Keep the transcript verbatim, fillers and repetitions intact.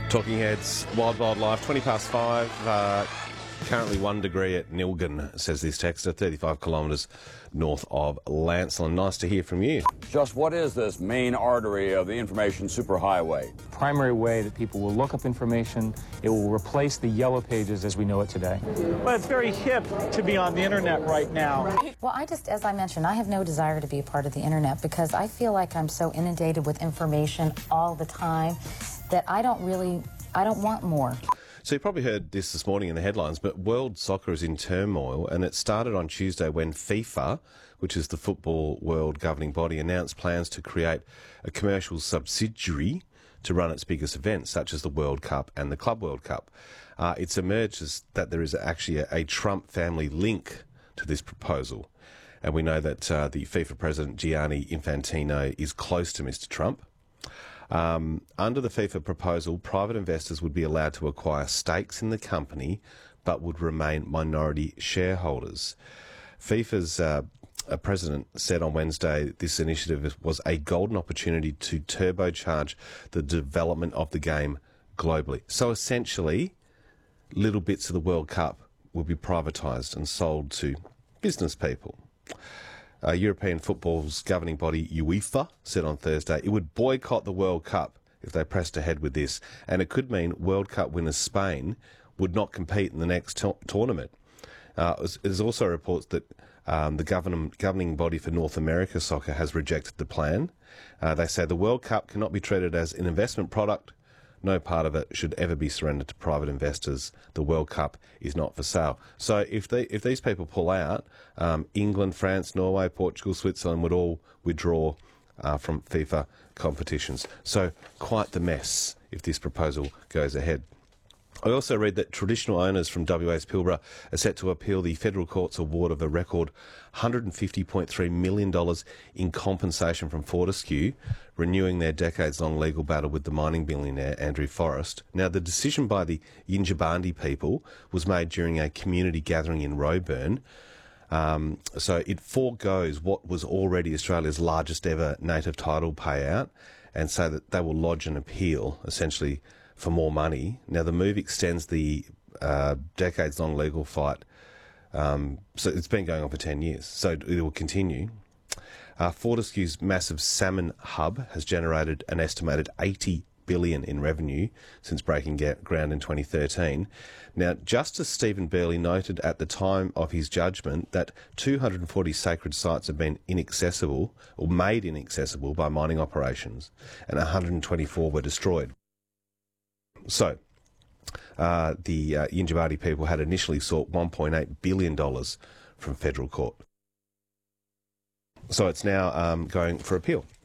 Talking Heads, Wild Wildlife, twenty past five. Uh, currently one degree at Nilghan, says this texter, thirty-five kilometres north of Lancelin. Nice to hear from you. Just what is this main artery of the information superhighway? Primary way that people will look up information. It will replace the yellow pages as we know it today. Well, it's very hip to be on the internet right now. Well, I just, as I mentioned, I have no desire to be a part of the internet because I feel like I'm so inundated with information all the time that I don't really, I don't want more. So you probably heard this this morning in the headlines, but world soccer is in turmoil, and it started on Tuesday when FIFA, which is the football world governing body, announced plans to create a commercial subsidiary to run its biggest events, such as the World Cup and the Club World Cup. Uh, it's emerged as that there is actually a, a Trump family link to this proposal. And we know that uh, the FIFA president, Gianni Infantino, is close to Mister Trump. Um, under the FIFA proposal, private investors would be allowed to acquire stakes in the company, but would remain minority shareholders. FIFA's uh, president said on Wednesday this initiative was a golden opportunity to turbocharge the development of the game globally. So essentially, little bits of the World Cup will be privatised and sold to business people. Uh, European football's governing body, UEFA, said on Thursday it would boycott the World Cup if they pressed ahead with this, and it could mean World Cup winners Spain would not compete in the next t- tournament. Uh, there's also reports that um, the govern- governing body for North America soccer has rejected the plan. Uh, they say the World Cup cannot be treated as an investment product. No part of it should ever be surrendered to private investors. The World Cup is not for sale. So if they, if these people pull out, um, England, France, Norway, Portugal, Switzerland would all withdraw uh, from FIFA competitions. So quite the mess if this proposal goes ahead. I also read that traditional owners from W A's Pilbara are set to appeal the federal court's award of a record one hundred fifty point three million dollars in compensation from Fortescue, renewing their decades-long legal battle with the mining billionaire Andrew Forrest. Now, the decision by the Yindjibarndi people was made during a community gathering in Roebourne. Um, so it foregoes what was already Australia's largest ever native title payout, and so that they will lodge an appeal, essentially, for more money. Now, the move extends the uh, decades-long legal fight. Um, so it's been going on for ten years, so it will continue. Uh, Fortescue's massive salmon hub has generated an estimated eighty billion dollars in revenue since breaking ground in twenty thirteen. Now, Justice Stephen Burley noted at the time of his judgment that two hundred forty sacred sites have been inaccessible or made inaccessible by mining operations, and one hundred twenty-four were destroyed. So, uh, the uh, Yindjibarndi people had initially sought one point eight billion dollars from federal court. So it's now um, going for appeal.